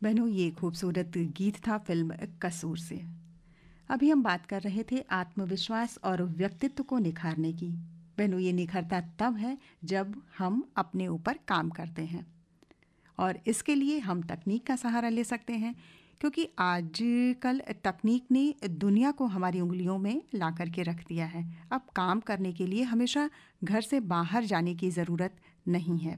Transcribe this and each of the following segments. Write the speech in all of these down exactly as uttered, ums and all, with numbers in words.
बहनों, ये खूबसूरत गीत था फिल्म कसूर से। अभी हम बात कर रहे थे आत्मविश्वास और व्यक्तित्व को निखारने की। बहनों, ये निखरता तब है जब हम अपने ऊपर काम करते हैं, और इसके लिए हम तकनीक का सहारा ले सकते हैं, क्योंकि आजकल तकनीक ने दुनिया को हमारी उंगलियों में ला कर के रख दिया है। अब काम करने के लिए हमेशा घर से बाहर जाने की ज़रूरत नहीं है।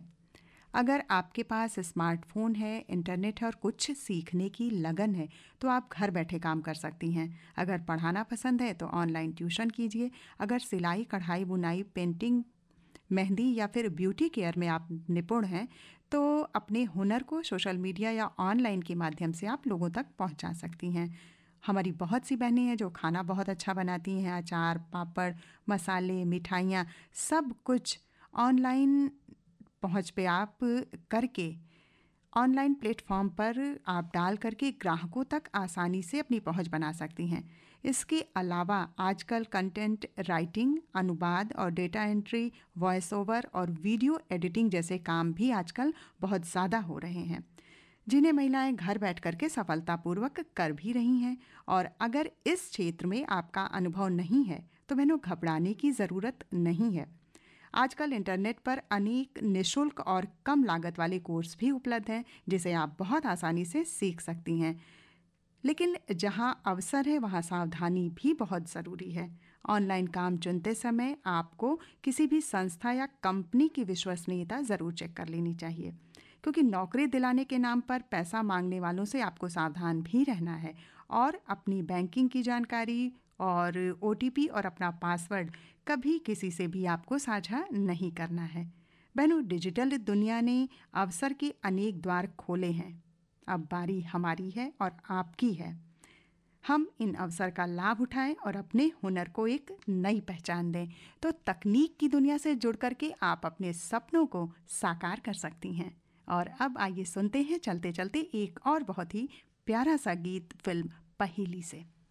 अगर आपके पास स्मार्टफोन है, इंटरनेट है और कुछ सीखने की लगन है, तो आप घर बैठे काम कर सकती हैं। अगर पढ़ाना पसंद है तो ऑनलाइन ट्यूशन कीजिए। अगर सिलाई, कढ़ाई, बुनाई, पेंटिंग, मेहंदी या फिर ब्यूटी केयर में आप निपुण हैं, तो अपने हुनर को सोशल मीडिया या ऑनलाइन के माध्यम से आप लोगों तक पहुंचा सकती हैं। हमारी बहुत सी बहनें हैं जो खाना बहुत अच्छा बनाती हैं। अचार, पापड़, मसाले, मिठाइयाँ, सब कुछ ऑनलाइन पहुंच पे आप करके, ऑनलाइन प्लेटफॉर्म पर आप डाल करके ग्राहकों तक आसानी से अपनी पहुंच बना सकती हैं। इसके अलावा आजकल कंटेंट राइटिंग, अनुवाद और डेटा एंट्री, वॉइस ओवर और वीडियो एडिटिंग जैसे काम भी आजकल बहुत ज़्यादा हो रहे हैं, जिन्हें महिलाएं घर बैठ करके सफलतापूर्वक कर भी रही हैं। और अगर इस क्षेत्र में आपका अनुभव नहीं है तो बहनों, घबराने की ज़रूरत नहीं है। आजकल इंटरनेट पर अनेक निशुल्क और कम लागत वाले कोर्स भी उपलब्ध हैं, जिसे आप बहुत आसानी से सीख सकती हैं। लेकिन जहां अवसर है वहां सावधानी भी बहुत ज़रूरी है। ऑनलाइन काम चुनते समय आपको किसी भी संस्था या कंपनी की विश्वसनीयता ज़रूर चेक कर लेनी चाहिए, क्योंकि नौकरी दिलाने के नाम पर पैसा मांगने वालों से आपको सावधान भी रहना है। और अपनी बैंकिंग की जानकारी और ओ टी पी और अपना पासवर्ड कभी किसी से भी आपको साझा नहीं करना है। बहनों, डिजिटल दुनिया ने अवसर के अनेक द्वार खोले हैं। अब बारी हमारी है और आपकी है। हम इन अवसर का लाभ उठाएं और अपने हुनर को एक नई पहचान दें। तो तकनीक की दुनिया से जुड़ करके आप अपने सपनों को साकार कर सकती हैं। और अब आइए सुनते हैं चलते चलते एक और बहुत ही प्यारा सा गीत फिल्म पहेली से।